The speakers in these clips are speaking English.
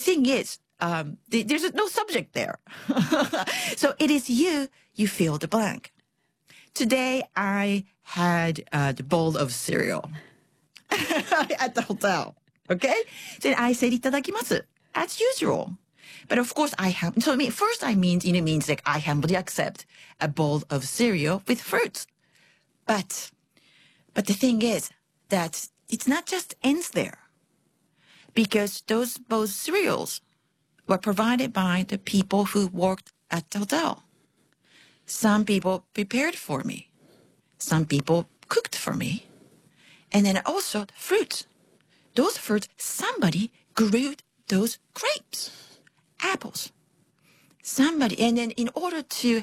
thing is, there's no subject there. So it is you fill the blank. Today, I had the bowl of cereal at the hotel. Okay? Then I said, itadakimasu, as usual. But of course, first I mean, it means like I humbly accept a bowl of cereal with fruits. But the thing is that it's not just ends there. Because those both cereals were provided by the people who worked at the hotel. Some people prepared for me. Some people cooked for me. And then also the fruits. Those fruits, somebody grew those grapes, apples. Somebody, and then in order to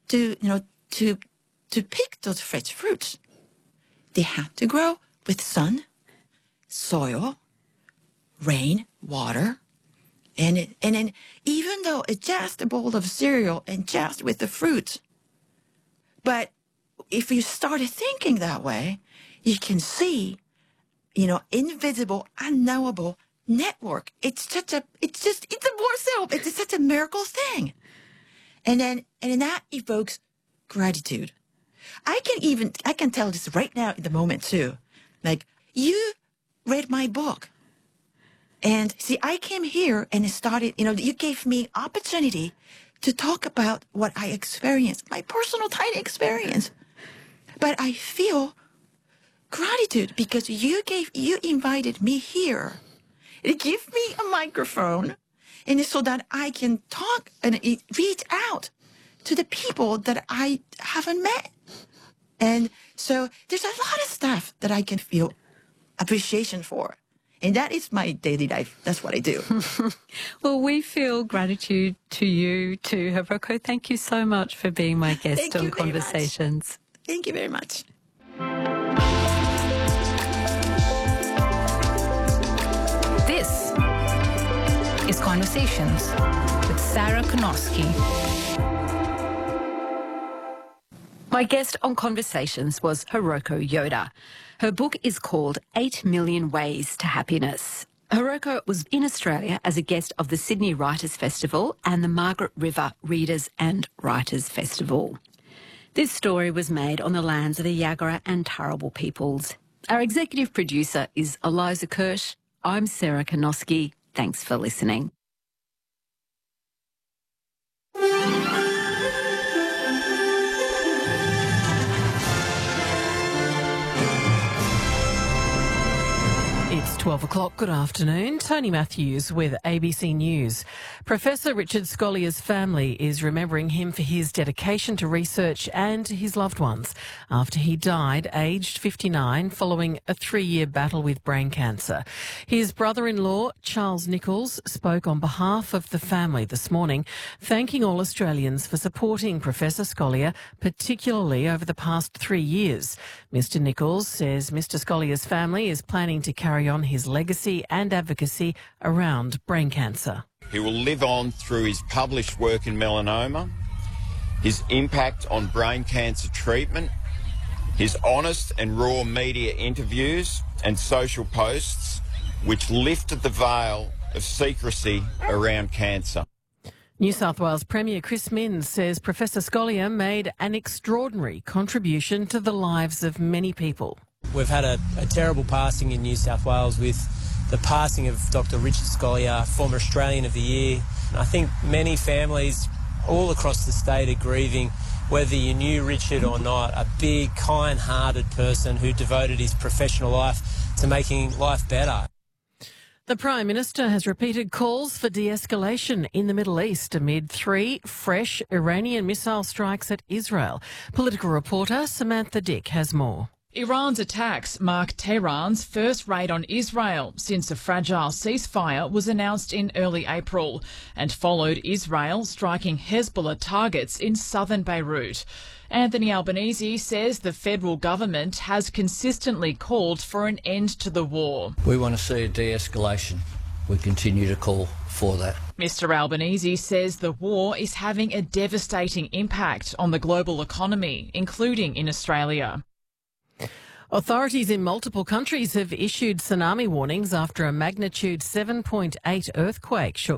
pick those fresh fruits, they have to grow with sun, soil, rain, water. And then even though it's just a bowl of cereal and just with the fruits, but if you started thinking that way, you can see, invisible, unknowable network. It's such a miracle thing. And then that evokes gratitude. I can tell this right now in the moment too. Like, you read my book. And see, I came here and it started, you gave me opportunity to talk about what I experienced, my personal tiny experience. But I feel gratitude because you invited me here. It gave me a microphone, and so that I can talk and reach out to the people that I haven't met. And so there's a lot of stuff that I can feel appreciation for. And that is my daily life. That's what I do. Well, we feel gratitude to you too, Hiroko. Thank you so much for being my guest on Conversations. Thank you very much. This is Conversations with Sarah Konoski. My guest on Conversations was Hiroko Yoda. Her book is called 8 Million Ways to Happiness. Hiroko was in Australia as a guest of the Sydney Writers' Festival and the Margaret River Readers and Writers' Festival. This story was made on the lands of the Yagara and Turrbal peoples. Our executive producer is Eliza Kirsch. I'm Sarah Konoski. Thanks for listening. It's 12 o'clock. Good afternoon. Tony Matthews with ABC News. Professor Richard Scolier's family is remembering him for his dedication to research and to his loved ones after he died aged 59 following a 3-year battle with brain cancer. His brother-in-law, Charles Nichols, spoke on behalf of the family this morning, thanking all Australians for supporting Professor Scolier, particularly over the past 3 years. Mr Nichols says Mr Scolier's family is planning to carry on his legacy and advocacy around brain cancer. He will live on through his published work in melanoma, his impact on brain cancer treatment, his honest and raw media interviews and social posts which lifted the veil of secrecy around cancer. New South Wales Premier Chris Minns says Professor Scolier made an extraordinary contribution to the lives of many people. We've had a terrible passing in New South Wales with the passing of Dr Richard Scolier, former Australian of the Year. I think many families all across the state are grieving, whether you knew Richard or not, a big, kind-hearted person who devoted his professional life to making life better. The Prime Minister has repeated calls for de-escalation in the Middle East amid 3 fresh Iranian missile strikes at Israel. Political reporter Samantha Dick has more. Iran's attacks mark Tehran's first raid on Israel since a fragile ceasefire was announced in early April and followed Israel striking Hezbollah targets in southern Beirut. Anthony Albanese says the federal government has consistently called for an end to the war. We want to see a de-escalation. We continue to call for that. Mr Albanese says the war is having a devastating impact on the global economy, including in Australia. Authorities in multiple countries have issued tsunami warnings after a magnitude 7.8 earthquake shook